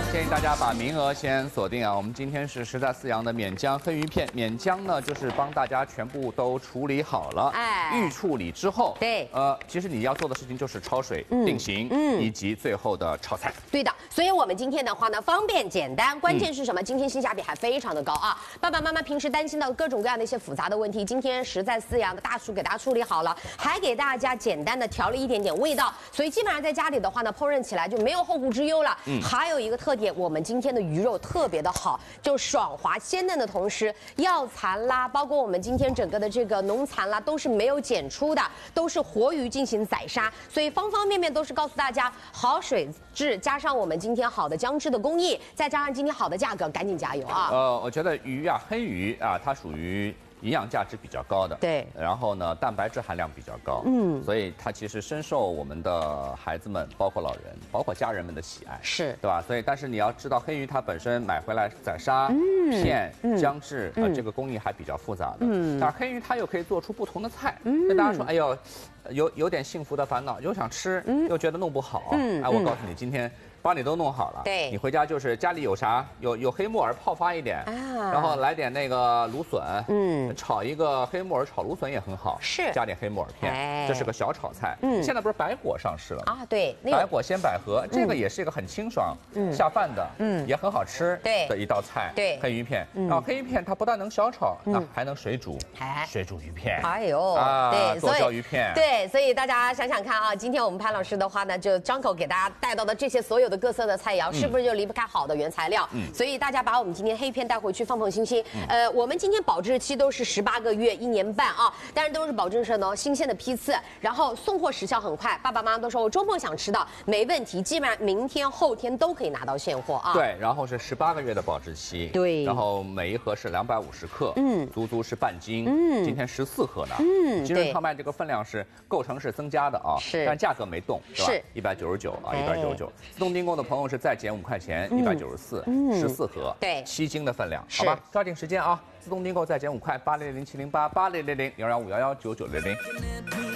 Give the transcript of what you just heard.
建议大家把名额先锁定啊。我们今天是实在四阳的免浆黑鱼片，免浆呢就是帮大家全部都处理好了，预处理之后， 对， 其实你要做的事情就是焯水、定型，以及最后的炒菜。 对的，所以我们今天的话呢，方便简单，关键是什么？今天性价比还非常的高啊！爸爸妈妈平时担心的各种各样的一些复杂的问题，今天实在四阳的大厨给大家处理好了，还给大家简单的调了一点点味道，所以基本上在家里的话呢，烹饪起来就没有后顾之忧了。还有一个特点，我们今天的鱼肉特别的好，就爽滑鲜嫩的同时，药残啦，包括我们今天整个的这个农残啦，都是没有检出的，都是活鱼进行宰杀，所以方方面面都是告诉大家好水质，加上我们今天好的姜汁的工艺，再加上今天好的价格，赶紧加油啊！ 我觉得鱼啊，黑鱼啊，它属于营养价值比较高的， 对， 然后呢，蛋白质含量比较高，所以它其实深受我们的孩子们，包括老人，包括家人们的喜爱， 是， 对吧？所以，但是你要知道，黑鱼它本身买回来宰杀、片、姜制，这个工艺还比较复杂的，但是黑鱼它又可以做出不同的菜，跟大家说，哎呦，有点幸福的烦恼，又想吃，又觉得弄不好，哎，我告诉你，今天。帮你都弄好了， 对， 你回家就是家里有啥，有黑木耳泡发一点，然后来点那个芦笋，炒一个黑木耳炒芦笋也很好， 是， 加点黑木耳片，这是个小炒菜。现在不是白果上市了啊？对， 白果鲜百合，这个也是一个很清爽、下饭的，也很好吃的一道菜。 对， 黑鱼片，然后黑鱼片它不但能小炒，那还能水煮，水煮鱼片。 哎呦，对， 剁椒鱼片。 对，所以大家想想看啊，今天我们潘老师的话呢，就张口给大家带到的这些所有的各色的菜肴，是不是就离不开好的原材料？所以大家把我们今天黑片带回去放心。我们今天保质期都是18个月、1年半啊，但是都是保证是呢新鲜的批次，然后送货时效很快。爸爸妈妈都说我周末想吃到，没问题，基本上明天、后天都可以拿到现货啊。 对，然后是18个月的保质期， 对， 然后每一盒是250克，足是半斤，今天14盒呢，金润康麦这个分量是构成是增加的啊， 是， 但价格没动，是吧？199啊，199。自动订购的朋友是再减5块钱，194，14盒，对，7斤的分量，好吧，抓紧时间啊！自动订购再减5块，80070880000125119900。